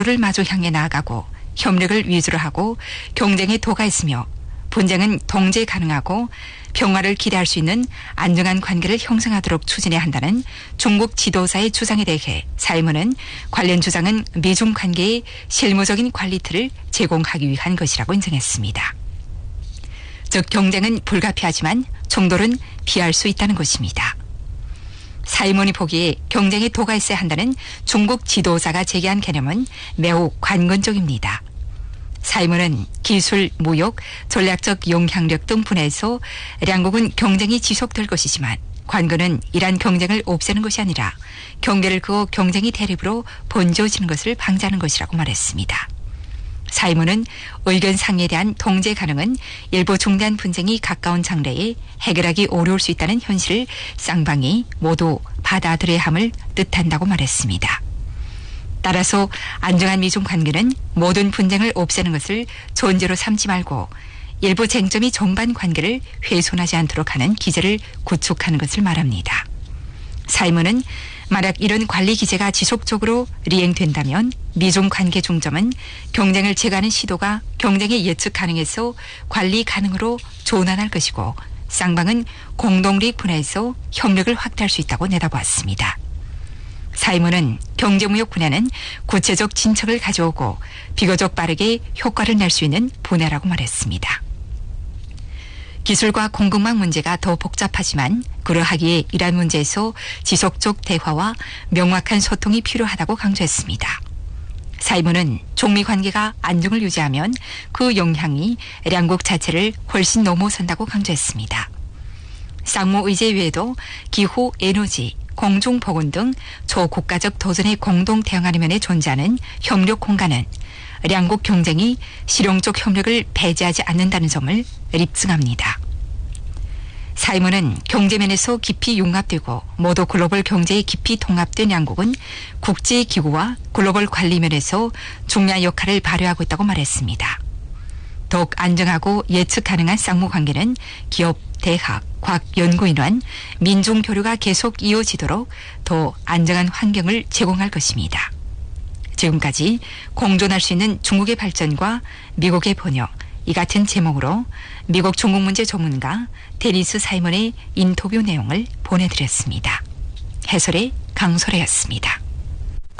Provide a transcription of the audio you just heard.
를 마주 향해 나아가고 협력을 위주로 하고 경쟁의 도가 있으며 분쟁은 통제 가능하고 평화를 기대할 수 있는 안정한 관계를 형성하도록 추진해야 한다는 중국 지도자의 주장에 대해 사이먼은 관련 주장은 미중 관계의 실무적인 관리 틀을 제공하기 위한 것이라고 인정했습니다. 즉 경쟁은 불가피하지만 충돌은 피할 수 있다는 것입니다. 사이먼이 보기에 경쟁의 도가 있어야 한다는 중국 지도자가 제기한 개념은 매우 관건적입니다. 사이먼은 기술, 무역, 전략적 영향력 등 분야에서 양국은 경쟁이 지속될 것이지만 관건은 이러한 경쟁을 없애는 것이 아니라 경계를 그어 경쟁이 대립으로 번져지는 것을 방지하는 것이라고 말했습니다. 사이먼은 의견 상의에 대한 통제 가능은 일부 중대한 분쟁이 가까운 장래에 해결하기 어려울 수 있다는 현실을 쌍방이 모두 받아들여야 함을 뜻한다고 말했습니다. 따라서 안정한 미중 관계는 모든 분쟁을 없애는 것을 전제로 삼지 말고 일부 쟁점이 전반 관계를 훼손하지 않도록 하는 기제를 구축하는 것을 말합니다. 사이먼은 만약 이런 관리 기제가 지속적으로 리행된다면 미중 관계 중점은 경쟁을 제거하는 시도가 경쟁의 예측 가능해서 관리 가능으로 전환할 것이고 쌍방은 공동리익 분야에서 협력을 확대할 수 있다고 내다보았습니다. 사이먼은 경제무역 분야는 구체적 진척을 가져오고 비교적 빠르게 효과를 낼 수 있는 분야라고 말했습니다. 기술과 공급망 문제가 더 복잡하지만 그러하기에 이러한 문제에서 지속적 대화와 명확한 소통이 필요하다고 강조했습니다. 사이먼은 중미 관계가 안정을 유지하면 그 영향이 양국 자체를 훨씬 넘어선다고 강조했습니다. 쌍무 의제 외에도 기후, 에너지, 공중보건 등 초국가적 도전에 공동 대응하는 면에 존재하는 협력 공간은 양국 경쟁이 실용적 협력을 배제하지 않는다는 점을 입증합니다. 사이먼은 경제면에서 깊이 융합되고 모두 글로벌 경제에 깊이 통합된 양국은 국제기구와 글로벌 관리면에서 중요한 역할을 발휘하고 있다고 말했습니다. 더욱 안정하고 예측 가능한 쌍무관계는 기업, 대학, 과학연구인원, 민중교류가 계속 이어지도록 더 안정한 환경을 제공할 것입니다. 지금까지 공존할 수 있는 중국의 발전과 미국의 번영, 이 같은 제목으로 미국 중국 문제 전문가 데니스 사이먼의 인터뷰 내용을 보내드렸습니다. 해설의 강소래였습니다.